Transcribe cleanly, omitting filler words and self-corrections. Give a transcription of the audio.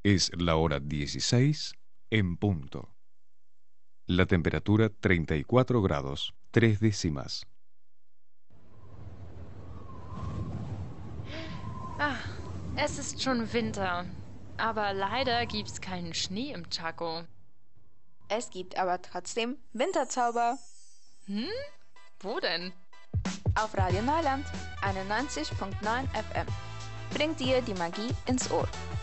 Es la hora 16 en punto. La temperatura 34 grados, 3 décimas. Ah, es ist schon Winter. Aber leider gibt's keinen Schnee im Chaco. Es gibt aber trotzdem Winterzauber. Hm? Wo denn? Auf Radio Neuland 91.9 FM. Bringt dir die Magie ins Ohr.